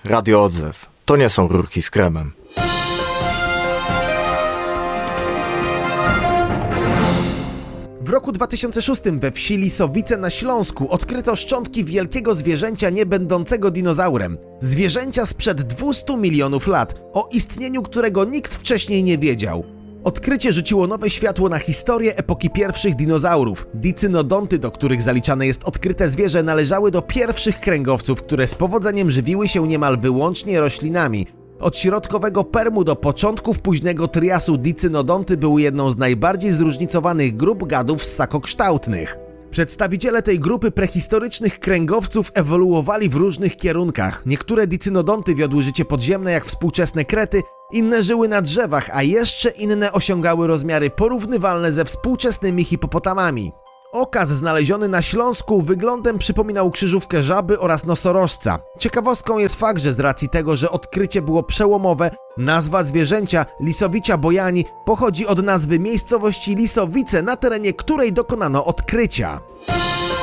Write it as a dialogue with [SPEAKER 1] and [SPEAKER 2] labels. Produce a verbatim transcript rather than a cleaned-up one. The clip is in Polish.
[SPEAKER 1] Radio Odzew. To nie są rurki z kremem.
[SPEAKER 2] W roku dwa tysiące szóstym we wsi Lisowice na Śląsku odkryto szczątki wielkiego zwierzęcia nie będącego dinozaurem. Zwierzęcia sprzed dwustu milionów lat, o istnieniu którego nikt wcześniej nie wiedział. Odkrycie rzuciło nowe światło na historię epoki pierwszych dinozaurów. Dicynodonty, do których zaliczane jest odkryte zwierzę, należały do pierwszych kręgowców, które z powodzeniem żywiły się niemal wyłącznie roślinami. Od środkowego Permu do początków późnego Triasu Dicynodonty były jedną z najbardziej zróżnicowanych grup gadów ssakokształtnych. Przedstawiciele tej grupy prehistorycznych kręgowców ewoluowali w różnych kierunkach. Niektóre dicynodonty wiodły życie podziemne jak współczesne krety, inne żyły na drzewach, a jeszcze inne osiągały rozmiary porównywalne ze współczesnymi hipopotamami. Okaz znaleziony na Śląsku wyglądem przypominał krzyżówkę żaby oraz nosorożca. Ciekawostką jest fakt, że z racji tego, że odkrycie było przełomowe, nazwa zwierzęcia Lisowicia Bojani pochodzi od nazwy miejscowości Lisowice, na terenie której dokonano odkrycia.